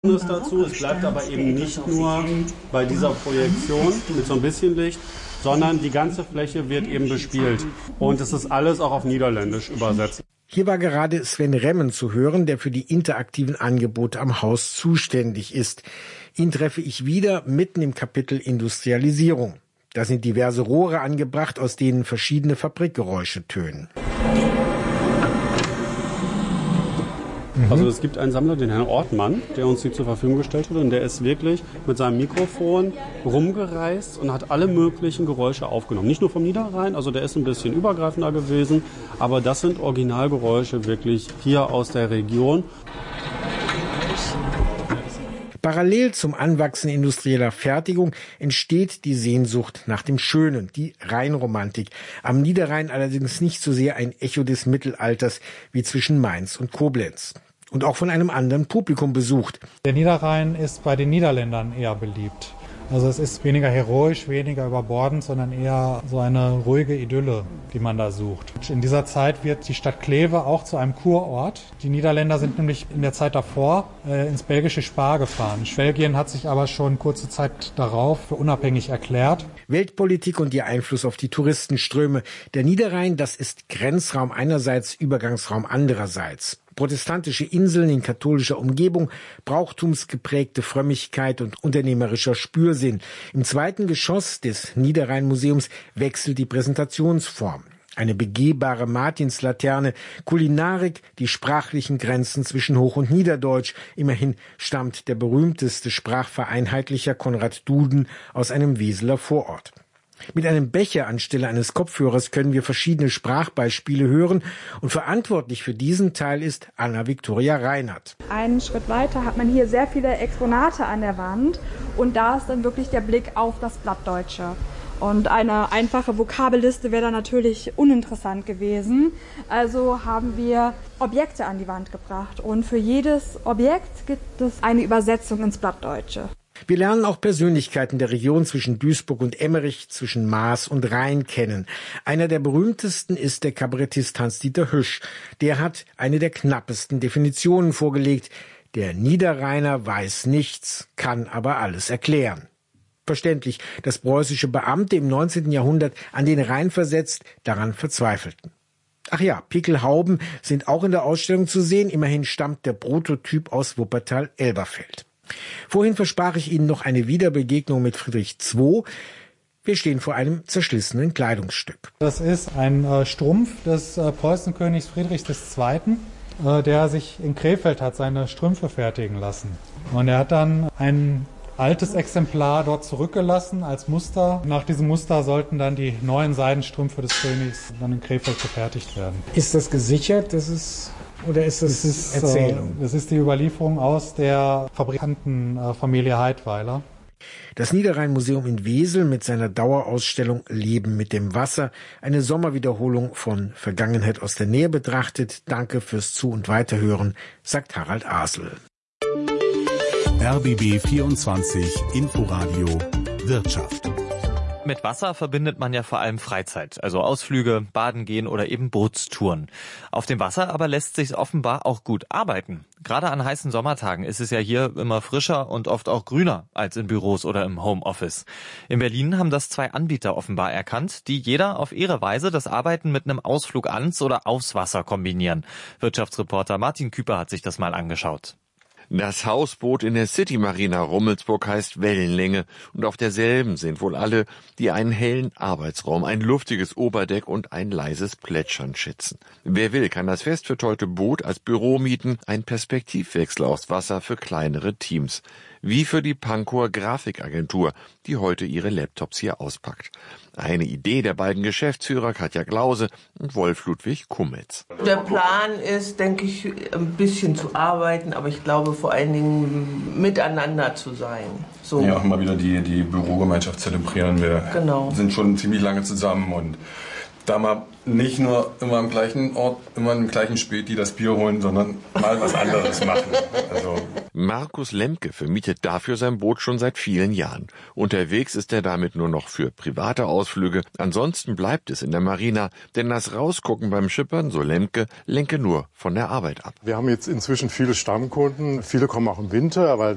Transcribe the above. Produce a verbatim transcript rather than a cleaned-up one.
dazu. Es bleibt aber eben nicht nur bei dieser Projektion mit so ein bisschen Licht, sondern die ganze Fläche wird eben bespielt. Und es ist alles auch auf Niederländisch übersetzt. Hier war gerade Sven Remmen zu hören, der für die interaktiven Angebote am Haus zuständig ist. Ihn treffe ich wieder mitten im Kapitel Industrialisierung. Da sind diverse Rohre angebracht, aus denen verschiedene Fabrikgeräusche tönen. Also es gibt einen Sammler, den Herrn Ortmann, der uns die zur Verfügung gestellt hat. Und der ist wirklich mit seinem Mikrofon rumgereist und hat alle möglichen Geräusche aufgenommen. Nicht nur vom Niederrhein, also der ist ein bisschen übergreifender gewesen. Aber das sind Originalgeräusche wirklich hier aus der Region. Parallel zum Anwachsen industrieller Fertigung entsteht die Sehnsucht nach dem Schönen, die Rheinromantik. Am Niederrhein allerdings nicht so sehr ein Echo des Mittelalters wie zwischen Mainz und Koblenz. Und auch von einem anderen Publikum besucht. Der Niederrhein ist bei den Niederländern eher beliebt. Also es ist weniger heroisch, weniger überbordend, sondern eher so eine ruhige Idylle, die man da sucht. In dieser Zeit wird die Stadt Kleve auch zu einem Kurort. Die Niederländer sind nämlich in der Zeit davor äh, ins belgische Spa gefahren. Belgien hat sich aber schon kurze Zeit darauf für unabhängig erklärt. Weltpolitik und ihr Einfluss auf die Touristenströme. Der Niederrhein, das ist Grenzraum einerseits, Übergangsraum andererseits. Protestantische Inseln in katholischer Umgebung, brauchtumsgeprägte Frömmigkeit und unternehmerischer Spürsinn. Im zweiten Geschoss des Niederrhein-Museums wechselt die Präsentationsform. Eine begehbare Martinslaterne, Kulinarik, die sprachlichen Grenzen zwischen Hoch- und Niederdeutsch. Immerhin stammt der berühmteste Sprachvereinheitlicher Konrad Duden aus einem Weseler Vorort. Mit einem Becher anstelle eines Kopfhörers können wir verschiedene Sprachbeispiele hören und verantwortlich für diesen Teil ist Anna-Viktoria Reinhardt. Einen Schritt weiter hat man hier sehr viele Exponate an der Wand und da ist dann wirklich der Blick auf das Plattdeutsche. Und eine einfache Vokabelliste wäre da natürlich uninteressant gewesen. Also haben wir Objekte an die Wand gebracht und für jedes Objekt gibt es eine Übersetzung ins Plattdeutsche. Wir lernen auch Persönlichkeiten der Region zwischen Duisburg und Emmerich, zwischen Maas und Rhein kennen. Einer der berühmtesten ist der Kabarettist Hans-Dieter Hüsch. Der hat eine der knappesten Definitionen vorgelegt. Der Niederrheiner weiß nichts, kann aber alles erklären. Verständlich, dass preußische Beamte im neunzehnten Jahrhundert an den Rhein versetzt daran verzweifelten. Ach ja, Pickelhauben sind auch in der Ausstellung zu sehen. Immerhin stammt der Prototyp aus Wuppertal-Elberfeld. Vorhin versprach ich Ihnen noch eine Wiederbegegnung mit Friedrich der Zweite. Wir stehen vor einem zerschlissenen Kleidungsstück. Das ist ein äh, Strumpf des äh, Preußenkönigs Friedrich der Zweite., äh, der sich in Krefeld hat seine Strümpfe fertigen lassen. Und er hat dann ein altes Exemplar dort zurückgelassen als Muster. Nach diesem Muster sollten dann die neuen Seidenstrümpfe des Königs dann in Krefeld gefertigt werden. Ist das gesichert? Das ist Oder ist das, das ist, Erzählung? Äh, das ist die Überlieferung aus der Fabrikantenfamilie Heidweiler. Das Niederrhein-Museum in Wesel mit seiner Dauerausstellung Leben mit dem Wasser. Eine Sommerwiederholung von Vergangenheit aus der Nähe betrachtet. Danke fürs Zu- und Weiterhören, sagt Harald Asel. R B B vierundzwanzig Inforadio Wirtschaft. Mit Wasser verbindet man ja vor allem Freizeit, also Ausflüge, Baden gehen oder eben Bootstouren. Auf dem Wasser aber lässt sich offenbar auch gut arbeiten. Gerade an heißen Sommertagen ist es ja hier immer frischer und oft auch grüner als in Büros oder im Homeoffice. In Berlin haben das zwei Anbieter offenbar erkannt, die jeder auf ihre Weise das Arbeiten mit einem Ausflug ans oder aufs Wasser kombinieren. Wirtschaftsreporter Martin Küper hat sich das mal angeschaut. Das Hausboot in der City Marina Rummelsburg heißt Wellenlänge und auf derselben sind wohl alle, die einen hellen Arbeitsraum, ein luftiges Oberdeck und ein leises Plätschern schätzen. Wer will, kann das festvertollte Boot als Büro mieten, ein Perspektivwechsel aufs Wasser für kleinere Teams. Wie für die Pankower Grafikagentur, die heute ihre Laptops hier auspackt. Eine Idee der beiden Geschäftsführer Katja Klause und Wolf Ludwig Kummetz. Der Plan ist, denke ich, ein bisschen zu arbeiten, aber ich glaube vor allen Dingen miteinander zu sein. So. Ja, auch mal wieder die, die Bürogemeinschaft zelebrieren. Wir genau. sind schon ziemlich lange zusammen und da mal nicht nur immer am gleichen Ort, immer im gleichen Späti das Bier holen, sondern mal was anderes machen. Also Markus Lemke vermietet dafür sein Boot schon seit vielen Jahren. Unterwegs ist er damit nur noch für private Ausflüge. Ansonsten bleibt es in der Marina, denn das Rausgucken beim Schippern, so Lemke, lenke nur von der Arbeit ab. Wir haben jetzt inzwischen viele Stammkunden. Viele kommen auch im Winter, weil